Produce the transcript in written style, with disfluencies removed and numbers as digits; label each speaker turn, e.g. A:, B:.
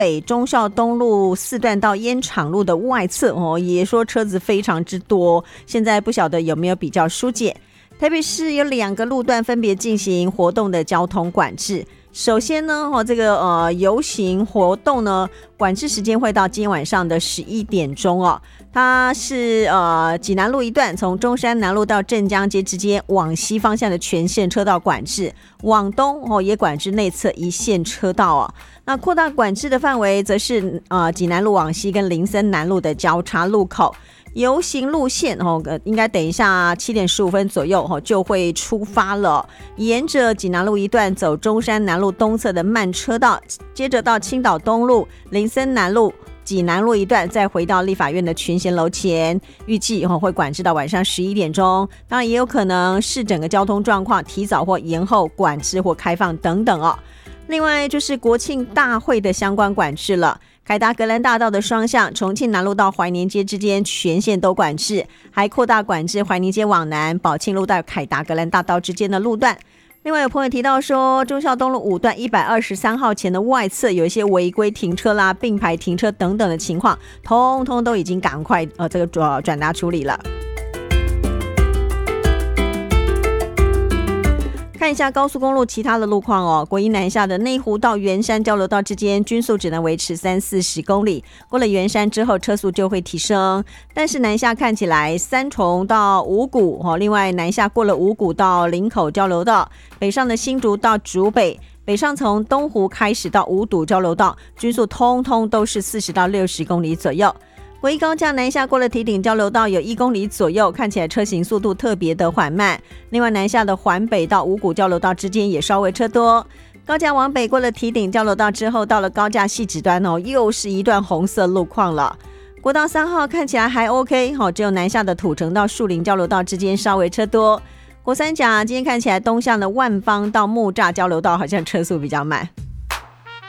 A: 北忠孝东路4段到烟厂路的外侧也说车子非常之多，现在不晓得有没有比较疏解。台北市有2个路段分别进行活动的交通管制。首先呢，这个游行活动呢，管制时间会到今天晚上的11点钟哦。它是济南路一段从中山南路到镇江街之间往西方向的全线车道管制，往东也管制内侧一线车道哦。那扩大管制的范围则是济南路往西跟林森南路的交叉路口。游行路线应该等一下7点15分左右就会出发了，沿着济南路一段走中山南路东侧的慢车道，接着到青岛东路、林森南路、济南路一段，再回到立法院的群贤楼前，预计会管制到晚上11点钟。当然也有可能视整个交通状况提早或延后管制或开放等等哦。另外就是国庆大会的相关管制了，凯达格兰大道的双向重庆南路到怀宁街之间全线都管制，还扩大管制怀宁街往南宝庆路到凯达格兰大道之间的路段。另外有朋友提到说，忠孝东路5段123号前的外侧有一些违规停车啦、并排停车等等的情况，通通都已经赶快这个转达处理了。看一下高速公路其他的路况哦，国一南下的内湖到圆山交流道之间均速只能维持30-40公里，过了圆山之后车速就会提升。但是南下看起来三重到五股另外南下过了五股到林口交流道，北上的新竹到竹北，北上从东湖开始到五堵交流道，均速通通都是40-60公里左右。国一高架南下过了堤顶交流道有1公里左右，看起来车行速度特别的缓慢。另外南下的环北到五股交流道之间也稍微车多。高架往北过了堤顶交流道之后，到了高架汐止端又是一段红色路况了。国道3号看起来还 OK， 只有南下的土城到树林交流道之间稍微车多。国三甲今天看起来东向的万芳到木栅交流道好像车速比较慢。